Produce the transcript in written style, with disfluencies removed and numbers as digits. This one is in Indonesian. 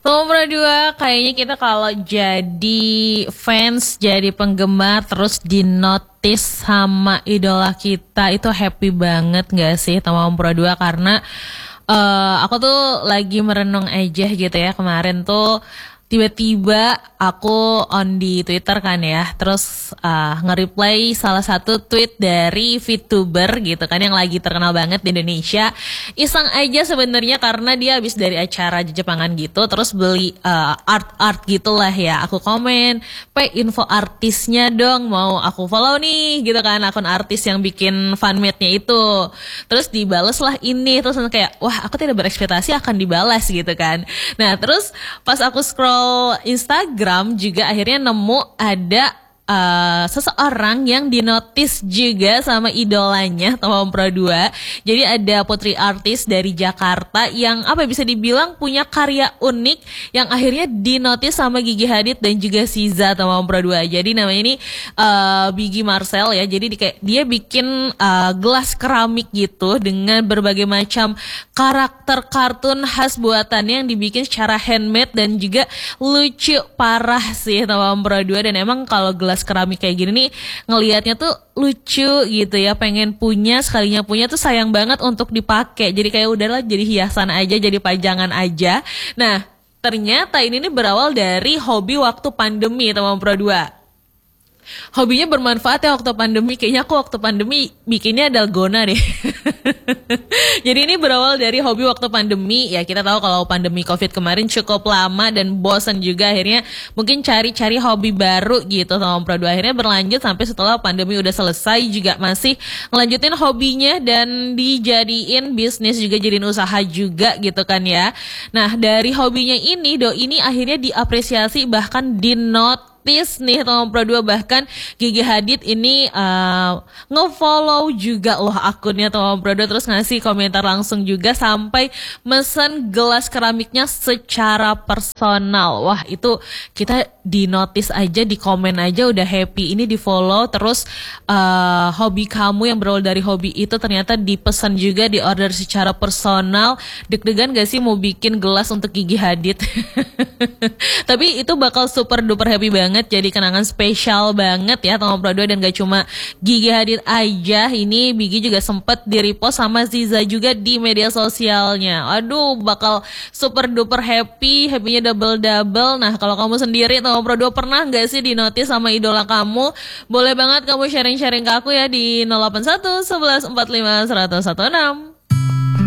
Nomor dua, kayaknya kita kalau jadi fans, jadi penggemar, terus di notice sama idola kita itu happy banget gak sih sama Nomor dua karena aku tuh lagi merenung aja gitu ya kemarin tuh tiba-tiba aku on di Twitter kan ya, terus nge-reply salah satu tweet dari VTuber gitu kan yang lagi terkenal banget di Indonesia. Iseng aja sebenarnya karena dia habis dari acara Jepangan gitu, terus beli art gitulah ya. Aku komen, info artisnya dong, mau aku follow nih gitu kan akun artis yang bikin fanmade-nya itu. Terus dibales lah ini, terus kayak wah aku tidak berekspektasi akan dibalas gitu kan. Nah terus pas aku scroll Instagram juga akhirnya nemu ada seseorang yang dinotis juga sama idolanya Tom Pro 2. Jadi ada putri artis dari Jakarta yang apa bisa dibilang punya karya unik yang akhirnya dinotis sama Gigi Hadid dan juga Siza Tom Pro 2. Jadi namanya ini Biggy Marcel ya. Jadi kayak dia bikin gelas keramik gitu dengan berbagai macam karakter kartun khas buatannya yang dibikin secara handmade dan juga lucu parah sih Tom Pro 2. Dan emang kalau gelas keramik kayak gini nih ngelihatnya tuh lucu gitu ya, pengen punya, sekalinya punya tuh sayang banget untuk dipakai, jadi kayak udahlah jadi hiasan aja, jadi pajangan aja. Nah ternyata ini nih berawal dari hobi waktu pandemi teman Pro 2. Hobinya bermanfaat ya waktu pandemi. Kayaknya aku waktu pandemi bikinnya dalgona deh. Jadi ini berawal dari hobi waktu pandemi. Ya kita tahu kalau pandemi COVID kemarin cukup lama dan bosan juga, akhirnya mungkin cari-cari hobi baru gitu sama Pro 2. Akhirnya berlanjut sampai setelah pandemi udah selesai juga masih ngelanjutin hobinya dan dijadiin bisnis juga, jadiin usaha juga gitu kan ya. Nah dari hobinya ini Doi ini akhirnya diapresiasi bahkan di nih Tom Pro 2, bahkan Gigi Hadid ini nge-follow juga loh akunnya Tom Pro 2, terus ngasih komentar langsung juga sampai mesen gelas keramiknya secara personal. Wah itu kita di notice aja, di komen aja udah happy. Ini di follow terus hobi kamu yang berawal dari hobi itu ternyata dipesan juga, di order secara personal. Deg-degan gak sih mau bikin gelas untuk Gigi Hadid? Tapi itu bakal super duper happy banget, jadi kenangan spesial banget ya Tom Pro 2. Dan gak cuma Gigi Hadid aja, ini Biggy juga sempet di-repost sama Ziza juga di media sosialnya. Aduh bakal super duper happy-nya double-double. Nah kalau kamu sendiri Tom Pro 2 pernah gak sih dinotis sama idola kamu? Boleh banget kamu sharing-sharing ke aku ya di 081 11 45 116.